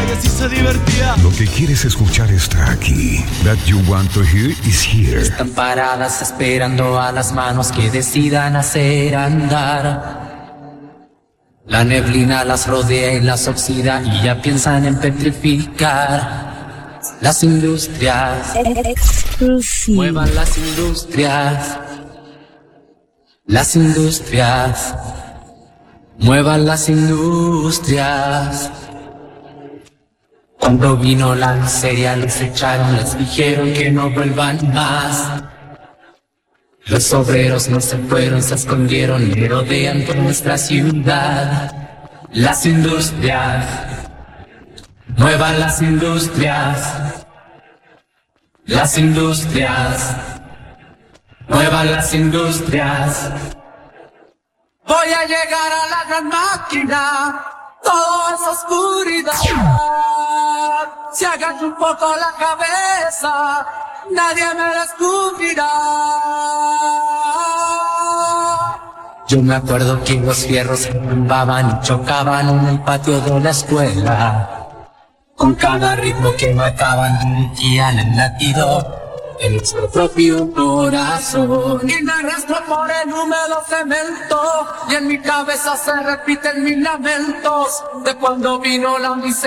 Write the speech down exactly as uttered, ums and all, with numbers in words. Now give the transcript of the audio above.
que sí se divertía. Lo que quieres escuchar está aquí. That you want to hear is here. Están paradas esperando a las manos que decidan hacer andar. La neblina las rodea y las oxida y ya piensan en petrificar. Las industrias, muevan las industrias. Las industrias, muevan las industrias. Cuando vino la miseria los echaron, les dijeron que no vuelvan más. Los obreros no se fueron, se escondieron y rodean por nuestra ciudad. Las industrias, muevan las industrias. Las industrias, muevan las industrias. Voy a llegar a la gran máquina, todo es oscuridad. Si agacho un poco la cabeza, nadie me descubrirá. Yo me acuerdo que los fierros se tumbaban y chocaban en el patio de la escuela. Con cada ritmo que mataban, dirigían el latido de nuestro propio corazón. Y me arrastro por el húmedo cemento, y en mi cabeza se repiten mis lamentos de cuando vino la miseria.